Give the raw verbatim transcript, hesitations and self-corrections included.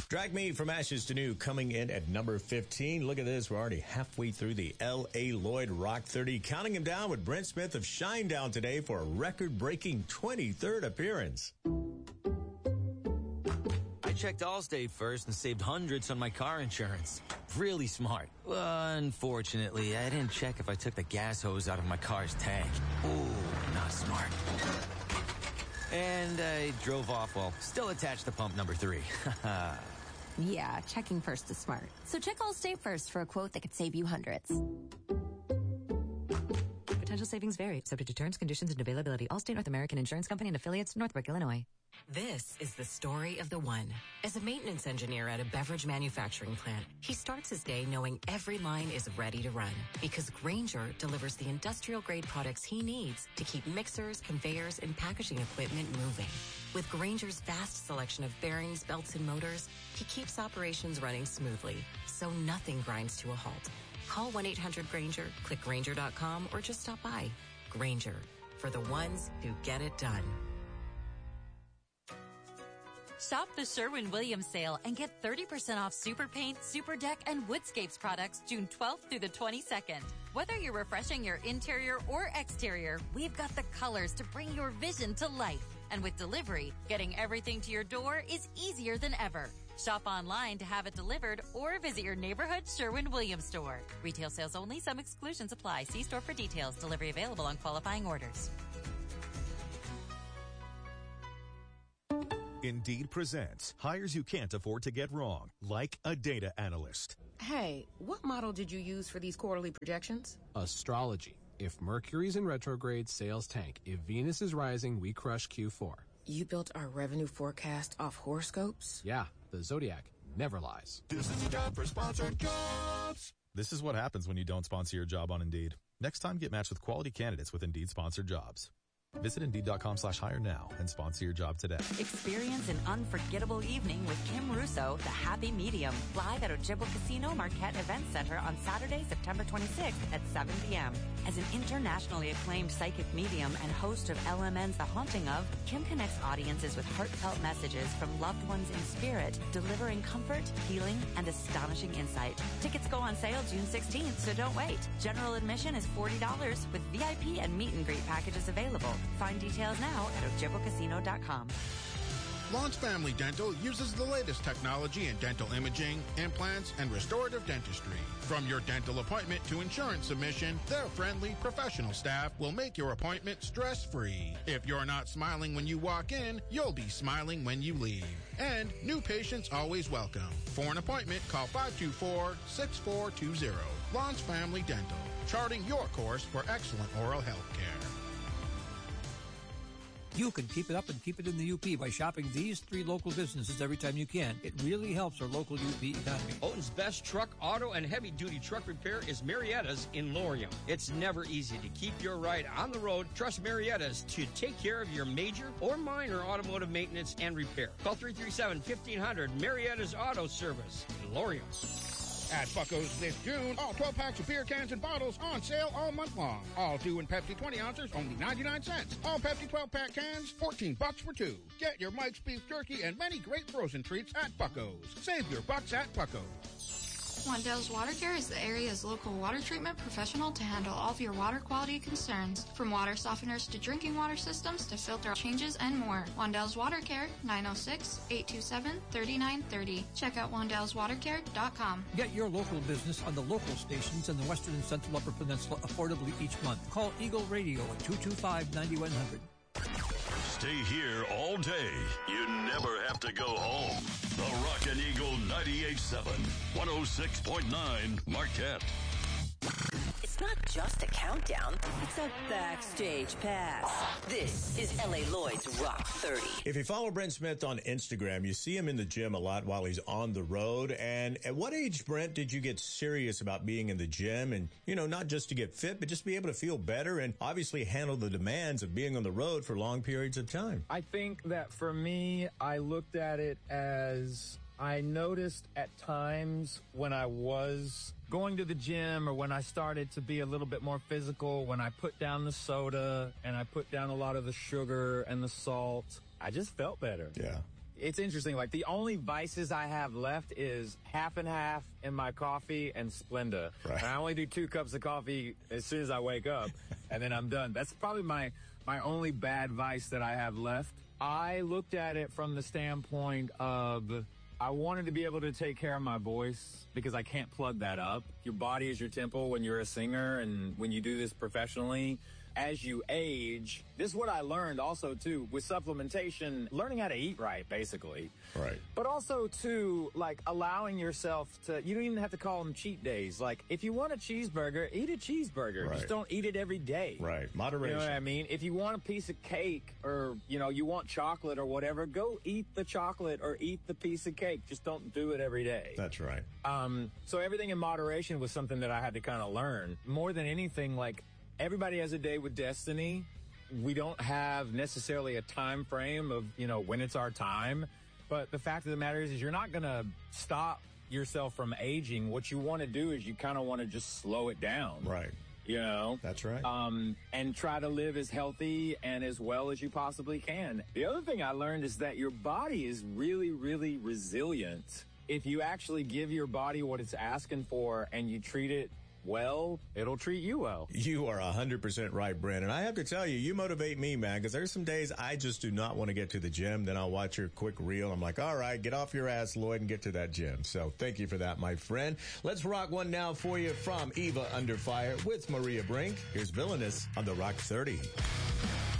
Drag Me from Ashes to New coming in at number fifteen. Look at this. We're already halfway through the L A. Lloyd Rock thirty. Counting him down with Brent Smith of Shinedown today for a record-breaking twenty-third appearance. I checked Allstate first and saved hundreds on my car insurance. Really smart. Unfortunately, I didn't check if I took the gas hose out of my car's tank. Ooh, not smart. And I drove off while still attached to pump number three. Yeah, checking first is smart. So check Allstate first for a quote that could save you hundreds. Potential savings vary, subject to terms, conditions, and availability. Allstate North American Insurance Company and affiliates, Northbrook, Illinois. This is the story of the one. As a maintenance engineer at a beverage manufacturing plant, he starts his day knowing every line is ready to run because Grainger delivers the industrial-grade products he needs to keep mixers, conveyors, and packaging equipment moving. With Grainger's vast selection of bearings, belts, and motors, he keeps operations running smoothly, so nothing grinds to a halt. Call one eight hundred Grainger, click Grainger dot com, or just stop by. Grainger, for the ones who get it done. Shop the Sherwin-Williams sale and get thirty percent off Super Paint, Super Deck, and Woodscapes products June twelfth through the twenty-second. Whether you're refreshing your interior or exterior, we've got the colors to bring your vision to life. And with delivery, getting everything to your door is easier than ever. Shop online to have it delivered or visit your neighborhood Sherwin-Williams store. Retail sales only. Some exclusions apply. See store for details. Delivery available on qualifying orders. Indeed presents hires you can't afford to get wrong, like a data analyst. Hey, what model did you use for these quarterly projections? Astrology. If Mercury's in retrograde, sales tank. If Venus is rising, we crush Q four. You built our revenue forecast off horoscopes? Yeah, the Zodiac never lies. This is a job for sponsored jobs. This is what happens when you don't sponsor your job on Indeed. Next time, get matched with quality candidates with Indeed sponsored jobs. Visit Indeed.com slash hire now and sponsor your job today. Experience an unforgettable evening with Kim Russo, The Happy Medium, live at Ojibwa Casino Marquette Event Center on Saturday, September twenty-sixth at seven p.m. As an internationally acclaimed psychic medium and host of L M N's The Haunting Of, Kim connects audiences with heartfelt messages from loved ones in spirit, delivering comfort, healing, and astonishing insight. Tickets go on sale June sixteenth, so don't wait. General admission is forty dollars with V I P and meet and greet packages available. Find details now at ojibwa casino dot com. Lawns Family Dental uses the latest technology in dental imaging, implants, and restorative dentistry. From your dental appointment to insurance submission, their friendly, professional staff will make your appointment stress-free. If you're not smiling when you walk in, you'll be smiling when you leave. And new patients always welcome. For an appointment, call five two four, six four two zero. Lawns Family Dental, charting your course for excellent oral health care. You can keep it up and keep it in the U P by shopping these three local businesses every time you can. It really helps our local U P economy. Alton's best truck, auto, and heavy-duty truck repair is Marietta's in Laurium. It's never easy to keep your ride on the road. Trust Marietta's to take care of your major or minor automotive maintenance and repair. Call three three seven, fifteen hundred, Marietta's Auto Service in Laurium. At Bucko's this June, all twelve packs of beer cans and bottles on sale all month long. All two and Pepsi twenty ounces, only ninety-nine cents. All Pepsi twelve pack cans, fourteen bucks for two. Get your Mike's Beef Jerky and many great frozen treats at Bucko's. Save your bucks at Bucko's. Wandell's Water Care is the area's local water treatment professional to handle all of your water quality concerns. From water softeners to drinking water systems to filter changes and more. Wandell's Water Care, nine oh six, eight two seven, three nine three oh. Check out wandell's water care dot com. Get your local business on the local stations in the Western and Central Upper Peninsula affordably each month. Call Eagle Radio at two two five, nine one hundred. Stay here all day. You never have to go home. The Rockin' Eagle ninety-eight point seven, one oh six point nine Marquette. It's not just a countdown, it's a backstage pass. This is L A. Lloyd's Rock thirty. If you follow Brent Smith on Instagram, you see him in the gym a lot while he's on the road. And at what age, Brent, did you get serious about being in the gym and, you know, not just to get fit, but just be able to feel better and obviously handle the demands of being on the road for long periods of time? I think that for me, I looked at it as I noticed at times when I was going to the gym or when I started to be a little bit more physical, when I put down the soda and I put down a lot of the sugar and the salt, I just felt better. Yeah. It's interesting. Like, the only vices I have left is half and half in my coffee and Splenda. Right. And I only do two cups of coffee as soon as I wake up, and then I'm done. That's probably my, my only bad vice that I have left. I looked at it from the standpoint of I wanted to be able to take care of my voice because I can't plug that up. Your body is your temple when you're a singer and when you do this professionally. As you age, this is what I learned also, too, with supplementation, learning how to eat right, basically. Right. But also, too, like, allowing yourself to, you don't even have to call them cheat days. Like, if you want a cheeseburger, eat a cheeseburger. Right. Just don't eat it every day. Right. Moderation. You know what I mean? If you want a piece of cake or, you know, you want chocolate or whatever, go eat the chocolate or eat the piece of cake. Just don't do it every day. That's right. Um, so everything in moderation was something that I had to kind of learn. More than anything, like, everybody has a day with destiny. We don't have necessarily a time frame of, you know, when it's our time. But the fact of the matter is, is you're not going to stop yourself from aging. What you want to do is you kind of want to just slow it down. Right. You know? That's right. Um, and try to live as healthy and as well as you possibly can. The other thing I learned is that your body is really, really resilient. If you actually give your body what it's asking for and you treat it well, it'll treat you well. You are one hundred percent right, Brandon. I have to tell you, you motivate me, man, because there's some days I just do not want to get to the gym. Then I'll watch your quick reel. I'm like, all right, get off your ass, Lloyd, and get to that gym. So thank you for that, my friend. Let's rock one now for you from Eva Under Fire with Maria Brink. Here's Villainous on the Rock thirty.